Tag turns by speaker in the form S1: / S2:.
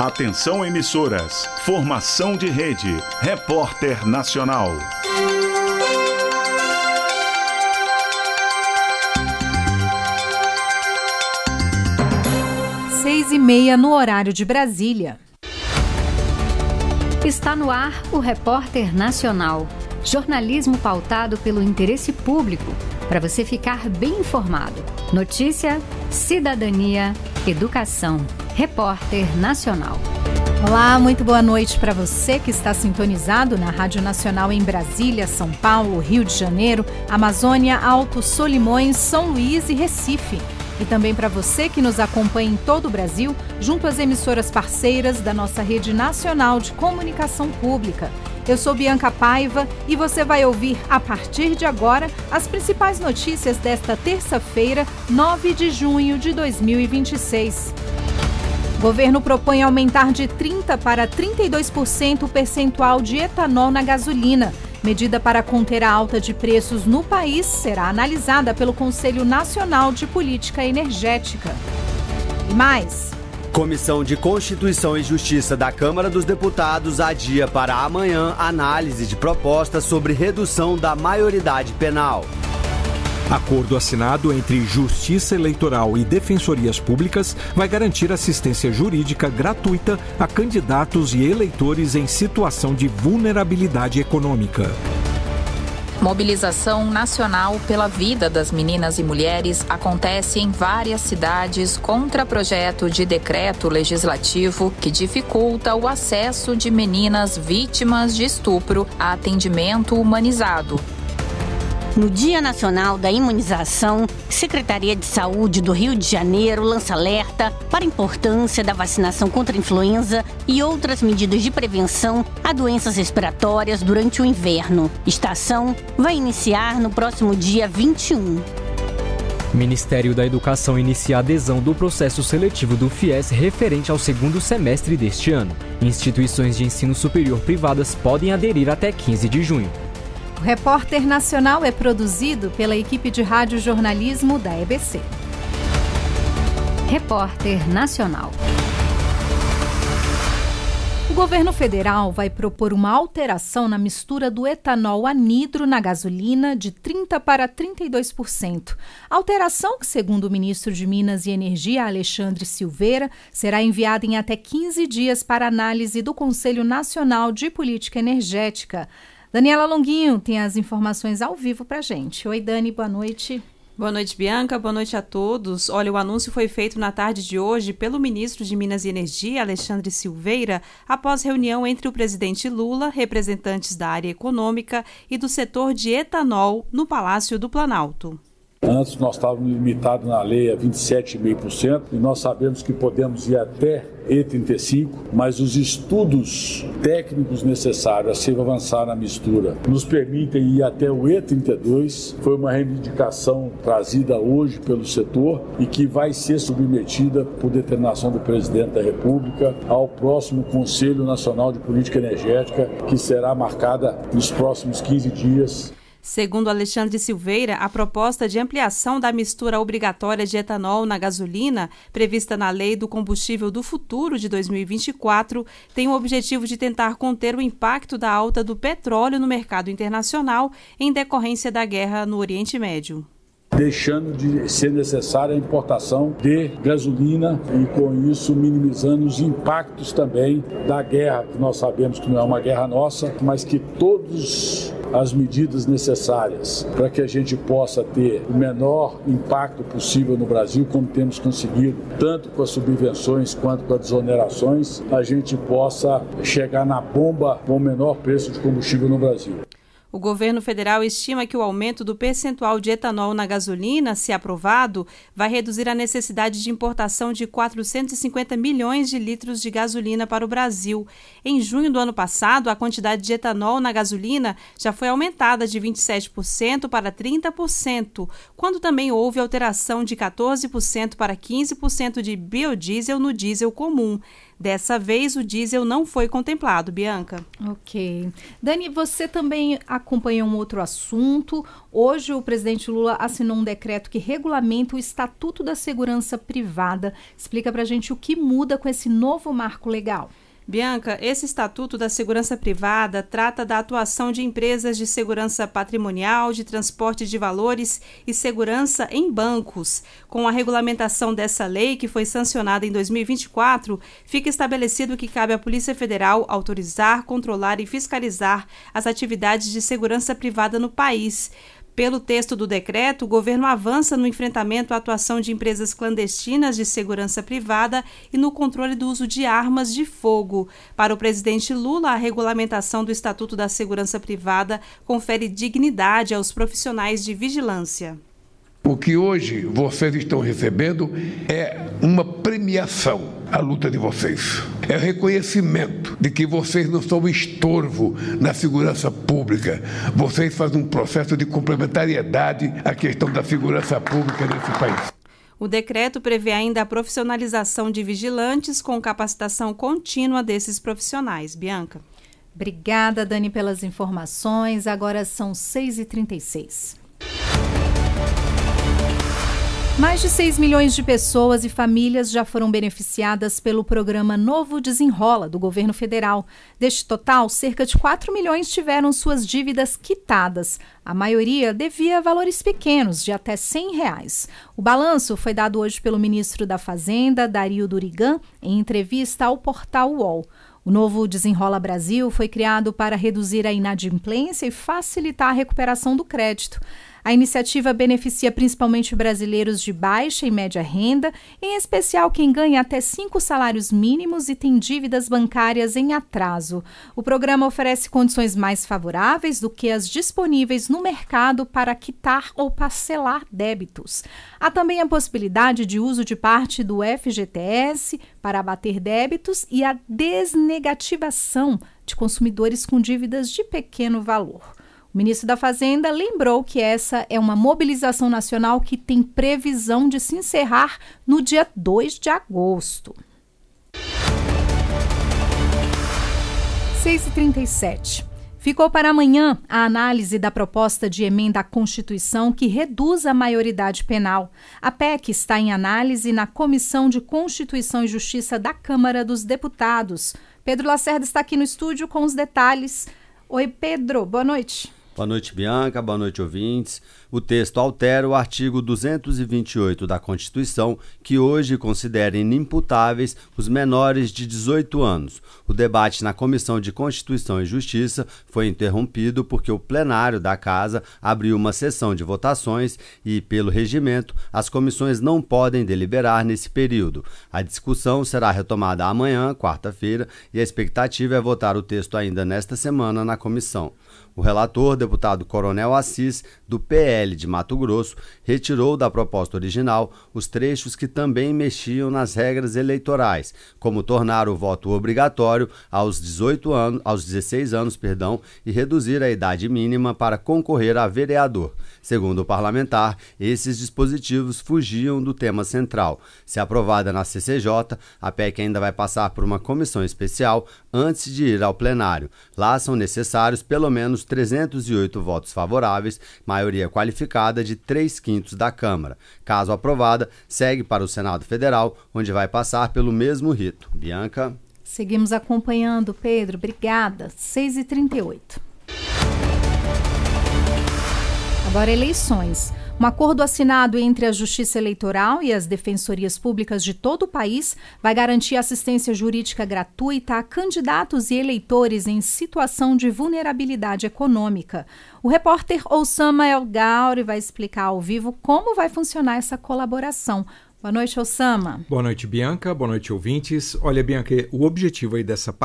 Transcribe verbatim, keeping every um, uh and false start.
S1: Atenção emissoras, formação de rede, Repórter Nacional.
S2: Seis e meia no horário de Brasília.
S3: Está no ar o Repórter Nacional. Jornalismo pautado pelo interesse público, para você ficar bem informado. Notícia, cidadania, educação. Repórter Nacional.
S2: Olá, muito boa noite para você que está sintonizado na Rádio Nacional em Brasília, São Paulo, Rio de Janeiro, Amazônia, Alto, Solimões, São Luís e Recife. E também para você que nos acompanha em todo o Brasil, junto às emissoras parceiras da nossa Rede Nacional de Comunicação Pública. Eu sou Bianca Paiva e você vai ouvir, a partir de agora, as principais notícias desta terça-feira, nove de junho de dois mil e vinte e seis. O governo propõe aumentar de trinta por cento para trinta e dois por cento o percentual de etanol na gasolina. Medida para conter a alta de preços no país será analisada pelo Conselho Nacional de Política Energética. E mais...
S4: Comissão de Constituição e Justiça da Câmara dos Deputados adia para amanhã análise de propostas sobre redução da maioridade penal.
S5: Acordo assinado entre Justiça Eleitoral e Defensorias Públicas vai garantir assistência jurídica gratuita a candidatos e eleitores em situação de vulnerabilidade econômica.
S6: Mobilização nacional pela vida das meninas e mulheres acontece em várias cidades contra projeto de decreto legislativo que dificulta o acesso de meninas vítimas de estupro a atendimento humanizado.
S7: No Dia Nacional da Imunização, Secretaria de Saúde do Rio de Janeiro lança alerta para a importância da vacinação contra a influenza e outras medidas de prevenção a doenças respiratórias durante o inverno. Estação vai iniciar no próximo dia vinte e um.
S8: Ministério da Educação inicia a adesão do processo seletivo do FIES referente ao segundo semestre deste ano. Instituições de ensino superior privadas podem aderir até quinze de junho.
S2: O Repórter Nacional é produzido pela equipe de rádio-jornalismo da E B C.
S3: Repórter Nacional.
S2: O governo federal vai propor uma alteração na mistura do etanol anidro na gasolina de trinta por cento para trinta e dois por cento. Alteração que, segundo o ministro de Minas e Energia, Alexandre Silveira, será enviada em até quinze dias para análise do Conselho Nacional de Política Energética. Daniela Longuinho tem as informações ao vivo para a gente. Oi, Dani, boa noite.
S9: Boa noite, Bianca. Boa noite a todos. Olha, o anúncio foi feito na tarde de hoje pelo ministro de Minas e Energia, Alexandre Silveira, após reunião entre o presidente Lula, representantes da área econômica e do setor de etanol no Palácio do Planalto.
S10: Antes nós estávamos limitados na lei a vinte e sete vírgula cinco por cento e nós sabemos que podemos ir até E trinta e cinco, mas os estudos técnicos necessários a se avançar na mistura nos permitem ir até o E trinta e dois. Foi uma reivindicação trazida hoje pelo setor e que vai ser submetida por determinação do presidente da República ao próximo Conselho Nacional de Política Energética, que será marcada nos próximos quinze dias.
S9: Segundo Alexandre Silveira, a proposta de ampliação da mistura obrigatória de etanol na gasolina, prevista na Lei do Combustível do Futuro de dois mil e vinte e quatro, tem o objetivo de tentar conter o impacto da alta do petróleo no mercado internacional em decorrência da guerra no Oriente Médio.
S10: Deixando de ser necessária a importação de gasolina e, com isso, minimizando os impactos também da guerra, que nós sabemos que não é uma guerra nossa, mas que todas as medidas necessárias para que a gente possa ter o menor impacto possível no Brasil, como temos conseguido, tanto com as subvenções quanto com as desonerações, a gente possa chegar na bomba com o menor preço de combustível no Brasil.
S9: O governo federal estima que o aumento do percentual de etanol na gasolina, se aprovado, vai reduzir a necessidade de importação de quatrocentos e cinquenta milhões de litros de gasolina para o Brasil. Em junho do ano passado, a quantidade de etanol na gasolina já foi aumentada de vinte e sete por cento para trinta por cento, quando também houve alteração de quatorze por cento para quinze por cento de biodiesel no diesel comum. Dessa vez, o diesel não foi contemplado, Bianca.
S2: Ok. Dani, você também acompanhou um outro assunto. Hoje, o presidente Lula assinou um decreto que regulamenta o Estatuto da Segurança Privada. Explica pra gente o que muda com esse novo marco legal.
S9: Bianca, esse Estatuto da Segurança Privada trata da atuação de empresas de segurança patrimonial, de transporte de valores e segurança em bancos. Com a regulamentação dessa lei, que foi sancionada em dois mil e vinte e quatro, fica estabelecido que cabe à Polícia Federal autorizar, controlar e fiscalizar as atividades de segurança privada no país. Pelo texto do decreto, o governo avança no enfrentamento à atuação de empresas clandestinas de segurança privada e no controle do uso de armas de fogo. Para o presidente Lula, a regulamentação do Estatuto da Segurança Privada confere dignidade aos profissionais de vigilância.
S11: O que hoje vocês estão recebendo é uma premiação à luta de vocês. É reconhecimento de que vocês não são estorvo na segurança pública. Vocês fazem um processo de complementariedade à questão da segurança pública nesse país.
S9: O decreto prevê ainda a profissionalização de vigilantes com capacitação contínua desses profissionais. Bianca.
S2: Obrigada, Dani, pelas informações. Agora são seis e trinta e seis. Mais de seis milhões de pessoas e famílias já foram beneficiadas pelo programa Novo Desenrola, do governo federal. Deste total, cerca de quatro milhões tiveram suas dívidas quitadas. A maioria devia valores pequenos, de até cem reais. O balanço foi dado hoje pelo ministro da Fazenda, Dario Durigan, em entrevista ao portal U O L. O Novo Desenrola Brasil foi criado para reduzir a inadimplência e facilitar a recuperação do crédito. A iniciativa beneficia principalmente brasileiros de baixa e média renda, em especial quem ganha até cinco salários mínimos e tem dívidas bancárias em atraso. O programa oferece condições mais favoráveis do que as disponíveis no mercado para quitar ou parcelar débitos. Há também a possibilidade de uso de parte do F G T S para abater débitos e a desnegativação de consumidores com dívidas de pequeno valor. O ministro da Fazenda lembrou que essa é uma mobilização nacional que tem previsão de se encerrar no dia dois de agosto. seis e trinta e sete. Ficou para amanhã a análise da proposta de emenda à Constituição que reduz a maioridade penal. A P E C está em análise na Comissão de Constituição e Justiça da Câmara dos Deputados. Pedro Lacerda está aqui no estúdio com os detalhes. Oi, Pedro, boa noite.
S4: Boa noite, Bianca. Boa noite, ouvintes. O texto altera o artigo duzentos e vinte e oito da Constituição, que hoje considera inimputáveis os menores de dezoito anos. O debate na Comissão de Constituição e Justiça foi interrompido porque o plenário da Casa abriu uma sessão de votações e, pelo regimento, as comissões não podem deliberar nesse período. A discussão será retomada amanhã, quarta-feira, e a expectativa é votar o texto ainda nesta semana na comissão. O relator, deputado Coronel Assis, do P L de Mato Grosso, retirou da proposta original os trechos que também mexiam nas regras eleitorais, como tornar o voto obrigatório aos dezoito anos, aos dezesseis anos, perdão, e reduzir a idade mínima para concorrer a vereador. Segundo o parlamentar, esses dispositivos fugiam do tema central. Se aprovada na C C J, a P E C ainda vai passar por uma comissão especial antes de ir ao plenário. Lá são necessários pelo menos trezentos e oito votos favoráveis, maioria qualificada de três quintos da Câmara. Caso aprovada, segue para o Senado Federal, onde vai passar pelo mesmo rito. Bianca?
S2: Seguimos acompanhando, Pedro. Obrigada. seis e trinta e oito. Agora, eleições. Um acordo assinado entre a Justiça Eleitoral e as defensorias públicas de todo o país vai garantir assistência jurídica gratuita a candidatos e eleitores em situação de vulnerabilidade econômica. O repórter Oussama El Gauri vai explicar ao vivo como vai funcionar essa colaboração. Boa noite, Oussama.
S5: Boa noite, Bianca. Boa noite, ouvintes. Olha, Bianca, o objetivo aí dessa